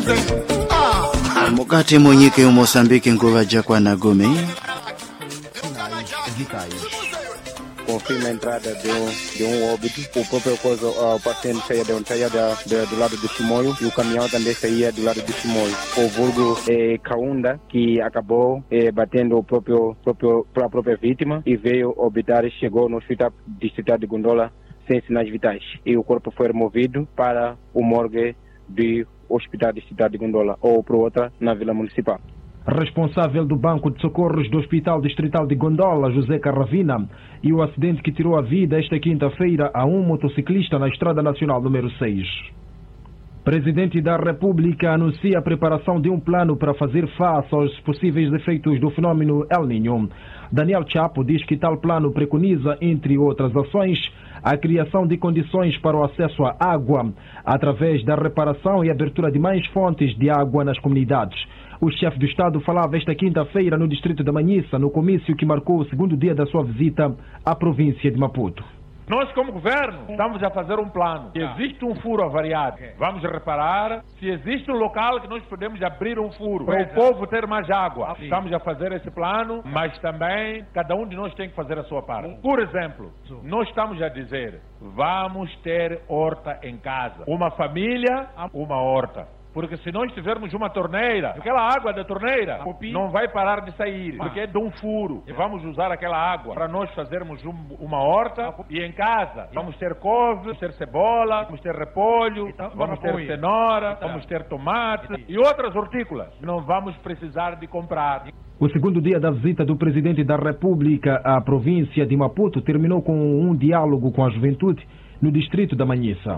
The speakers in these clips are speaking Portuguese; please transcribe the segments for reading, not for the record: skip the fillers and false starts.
Mukati mwenyike Mozambique nguva jakwa na Gome. Confirma a entrada de óbito. O próprio paciente saía do lado do Chimoio e o caminhão também saía do lado do Chimoio. O vulgo Kaunda, que acabou batendo a própria vítima e veio obitar e chegou no hospital distrital de Gondola sem sinais vitais. E o corpo foi removido para o morgue do Hospital Distrital de Gondola ou para outra na Vila Municipal. Responsável do Banco de Socorros do Hospital Distrital de Gondola, José Carravina, e o acidente que tirou a vida esta quinta-feira a um motociclista na Estrada Nacional número 6. Presidente da República anuncia a preparação de um plano para fazer face aos possíveis efeitos do fenômeno El Niño. Daniel Chapo diz que tal plano preconiza, entre outras ações, a criação de condições para o acesso à água, através da reparação e abertura de mais fontes de água nas comunidades. O chefe do Estado falava esta quinta-feira no distrito da Manhissa, no comício que marcou o segundo dia da sua visita à província de Maputo. Nós, como governo, estamos a fazer um plano. Se existe um furo avariado, vamos reparar. Se existe um local que nós podemos abrir um furo para o povo ter mais água, estamos a fazer esse plano, mas também cada um de nós tem que fazer a sua parte. Por exemplo, nós estamos a dizer, vamos ter horta em casa. Uma família, uma horta. Porque se nós tivermos uma torneira, aquela água da torneira não vai parar de sair, porque é de um furo. E vamos usar aquela água para nós fazermos uma horta. E em casa vamos ter couve, vamos ter cebola, vamos ter repolho, vamos ter cenoura, vamos ter tomate e outras hortícolas. Não vamos precisar de comprar. O segundo dia da visita do Presidente da República à província de Maputo terminou com um diálogo com a juventude no distrito da Manhissa.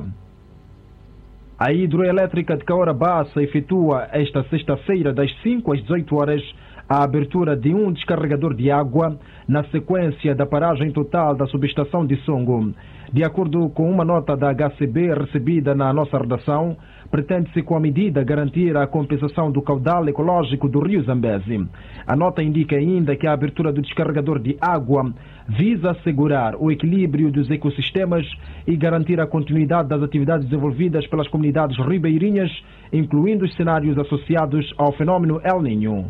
A hidroelétrica de Caora Bassa efetua esta sexta-feira, das 5 às 18 horas, a abertura de um descarregador de água na sequência da paragem total da subestação de Songo. De acordo com uma nota da HCB recebida na nossa redação, pretende-se com a medida garantir a compensação do caudal ecológico do rio Zambeze. A nota indica ainda que a abertura do descarregador de água visa assegurar o equilíbrio dos ecossistemas e garantir a continuidade das atividades desenvolvidas pelas comunidades ribeirinhas, incluindo os cenários associados ao fenômeno El Niño.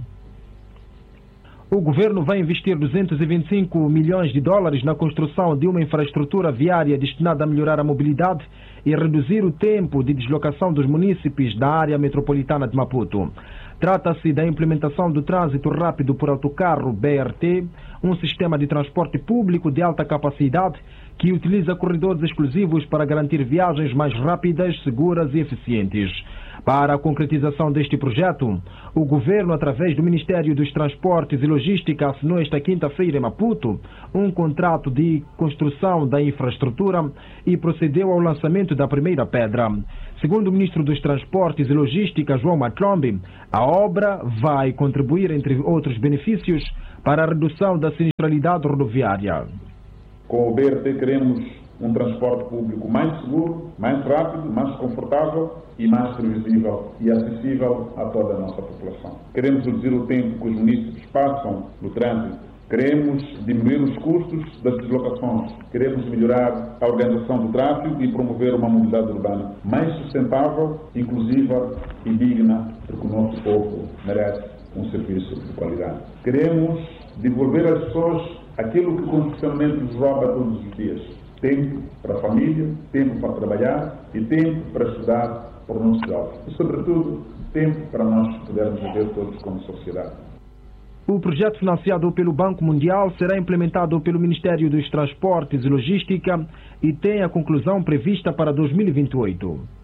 O governo vai investir 225 milhões de dólares na construção de uma infraestrutura viária destinada a melhorar a mobilidade e reduzir o tempo de deslocação dos munícipes da área metropolitana de Maputo. Trata-se da implementação do trânsito rápido por autocarro BRT, um sistema de transporte público de alta capacidade que utiliza corredores exclusivos para garantir viagens mais rápidas, seguras e eficientes. Para a concretização deste projeto, o governo, através do Ministério dos Transportes e Logística, assinou esta quinta-feira em Maputo um contrato de construção da infraestrutura e procedeu ao lançamento da primeira pedra. Segundo o Ministro dos Transportes e Logística, João Matlombe, a obra vai contribuir, entre outros benefícios, para a redução da sinistralidade rodoviária. Com o BRT queremos um transporte público mais seguro, mais rápido, mais confortável e mais previsível e acessível a toda a nossa população. Queremos reduzir o tempo que os munícipes passam no trânsito. Queremos diminuir os custos das deslocações. Queremos melhorar a organização do tráfego e promover uma mobilidade urbana mais sustentável, inclusiva e digna, porque o nosso povo merece um serviço de qualidade. Queremos devolver às pessoas aquilo que constitucionalmente nos rouba todos os dias. Tempo para a família, tempo para trabalhar e tempo para estudar por nossos jovens. E, sobretudo, tempo para nós podermos viver todos como sociedade. O projeto financiado pelo Banco Mundial será implementado pelo Ministério dos Transportes e Logística e tem a conclusão prevista para 2028.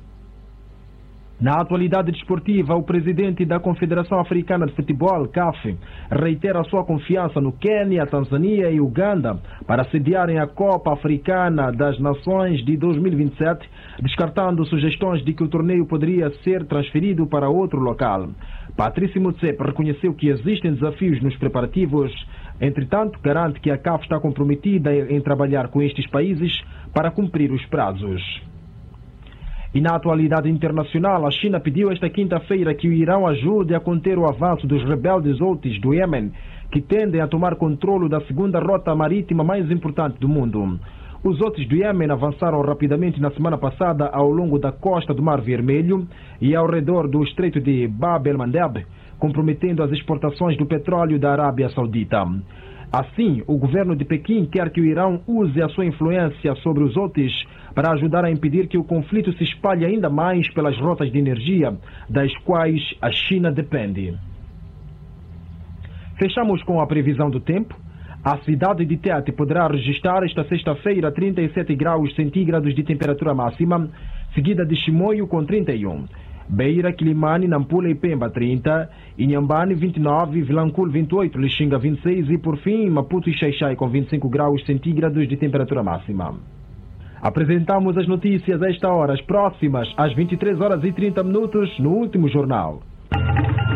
Na atualidade desportiva, o presidente da Confederação Africana de Futebol, CAF, reitera a sua confiança no Quênia, Tanzânia e Uganda para sediarem a Copa Africana das Nações de 2027, descartando sugestões de que o torneio poderia ser transferido para outro local. Patrício Motsepe reconheceu que existem desafios nos preparativos, entretanto, garante que a CAF está comprometida em trabalhar com estes países para cumprir os prazos. E na atualidade internacional, a China pediu esta quinta-feira que o Irão ajude a conter o avanço dos rebeldes Houthis do Iêmen, que tendem a tomar controle da segunda rota marítima mais importante do mundo. Os Houthis do Iêmen avançaram rapidamente na semana passada ao longo da costa do Mar Vermelho e ao redor do Estreito de Bab el-Mandeb, comprometendo as exportações do petróleo da Arábia Saudita. Assim, o governo de Pequim quer que o Irão use a sua influência sobre os Houthis para ajudar a impedir que o conflito se espalhe ainda mais pelas rotas de energia das quais a China depende. Fechamos com a previsão do tempo. A cidade de Tete poderá registrar esta sexta-feira 37 graus centígrados de temperatura máxima, seguida de Chimoio com 31. Beira, Quilimane, Nampula e Pemba 30, Inhambane 29, Vilanculo 28, Lixinga 26 e por fim Maputo e Xaixai com 25 graus centígrados de temperatura máxima. Apresentamos as notícias a esta hora, as próximas às 23 horas e 30 minutos no último jornal.